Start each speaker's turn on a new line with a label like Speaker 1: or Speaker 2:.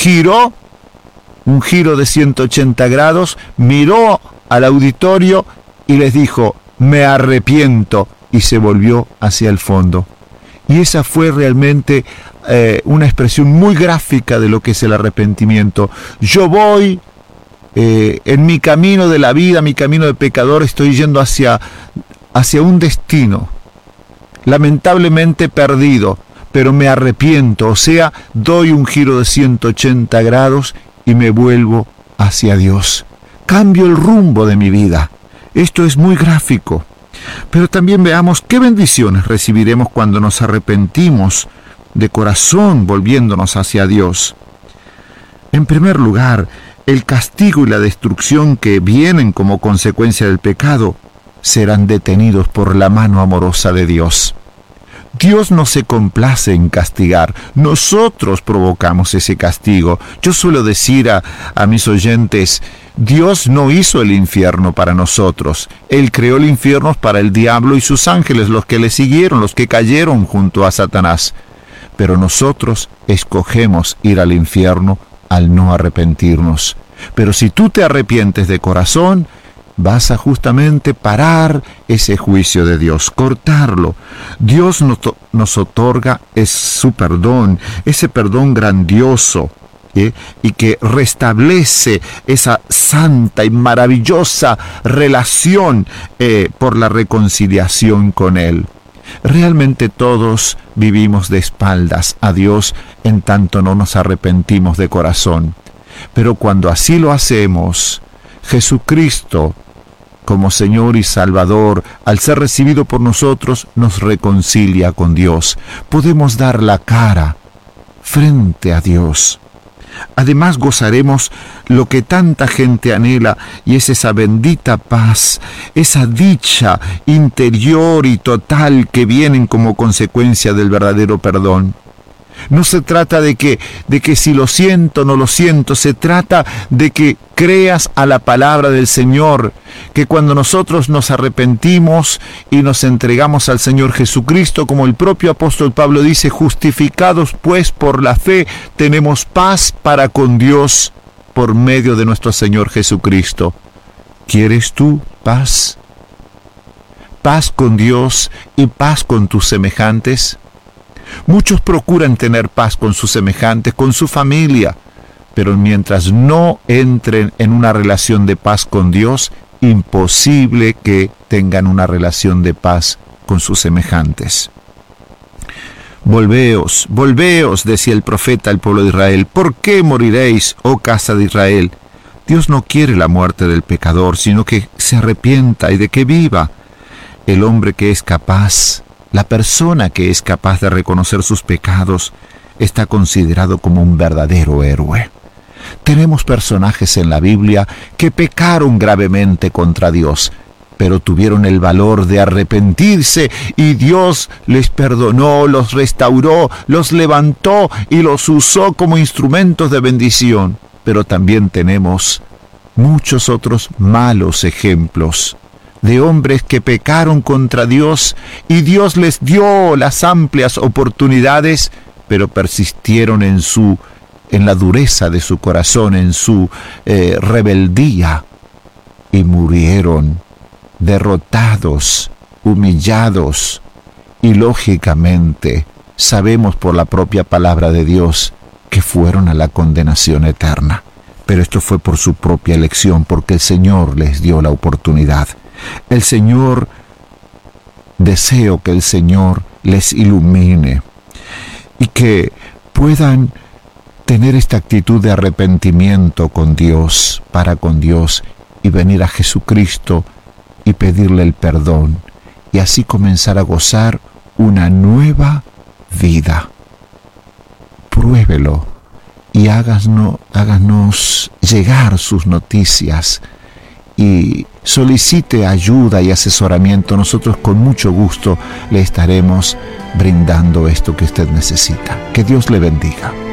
Speaker 1: giró, un giro de 180 grados, miró al auditorio y les dijo: me arrepiento, y se volvió hacia el fondo. Y esa fue realmente una expresión muy gráfica de lo que es el arrepentimiento. Yo voy en mi camino de la vida, mi camino de pecador, estoy yendo hacia un destino lamentablemente perdido, pero me arrepiento, o sea, doy un giro de 180 grados y me vuelvo hacia Dios. Cambio el rumbo de mi vida. Esto es muy gráfico. Pero también veamos qué bendiciones recibiremos cuando nos arrepentimos de corazón, volviéndonos hacia Dios. En primer lugar, el castigo y la destrucción que vienen como consecuencia del pecado serán detenidos por la mano amorosa de Dios. Dios no se complace en castigar, nosotros provocamos ese castigo. Yo suelo decir a mis oyentes: Dios no hizo el infierno para nosotros, Él creó el infierno para el diablo y sus ángeles, los que le siguieron, los que cayeron junto a Satanás. Pero nosotros escogemos ir al infierno al no arrepentirnos. Pero si tú te arrepientes de corazón, vas a justamente parar ese juicio de Dios, cortarlo. Dios nos otorga su perdón, ese perdón grandioso, y que restablece esa santa y maravillosa relación por la reconciliación con Él. Realmente todos vivimos de espaldas a Dios en tanto no nos arrepentimos de corazón. Pero cuando así lo hacemos, Jesucristo, como Señor y Salvador, al ser recibido por nosotros, nos reconcilia con Dios. Podemos dar la cara frente a Dios. Además gozaremos lo que tanta gente anhela, y es esa bendita paz, esa dicha interior y total que vienen como consecuencia del verdadero perdón. No se trata de que si lo siento o no lo siento, se trata de que creas a la palabra del Señor, que cuando nosotros nos arrepentimos y nos entregamos al Señor Jesucristo, como el propio apóstol Pablo dice: justificados pues por la fe, tenemos paz para con Dios por medio de nuestro Señor Jesucristo. ¿Quieres tú paz? ¿Paz con Dios y paz con tus semejantes? Muchos procuran tener paz con sus semejantes, con su familia, pero mientras no entren en una relación de paz con Dios, imposible que tengan una relación de paz con sus semejantes. Volveos, volveos, decía el profeta al pueblo de Israel. ¿Por qué moriréis, oh casa de Israel? Dios no quiere la muerte del pecador, sino que se arrepienta y de que viva. El hombre que es capaz, la persona que es capaz de reconocer sus pecados, está considerado como un verdadero héroe. Tenemos personajes en la Biblia que pecaron gravemente contra Dios, pero tuvieron el valor de arrepentirse y Dios les perdonó, los restauró, los levantó y los usó como instrumentos de bendición. Pero también tenemos muchos otros malos ejemplos de hombres que pecaron contra Dios y Dios les dio las amplias oportunidades, pero persistieron en la dureza de su corazón, en su rebeldía, y murieron derrotados, humillados, y lógicamente sabemos por la propia palabra de Dios que fueron a la condenación eterna. Pero esto fue por su propia elección, porque el Señor les dio la oportunidad. Deseo que el Señor les ilumine y que puedan tener esta actitud de arrepentimiento con Dios, para con Dios, y venir a Jesucristo y pedirle el perdón, y así comenzar a gozar una nueva vida. Pruébelo y háganos llegar sus noticias y solicite ayuda y asesoramiento. Nosotros con mucho gusto le estaremos brindando esto que usted necesita. Que Dios le bendiga.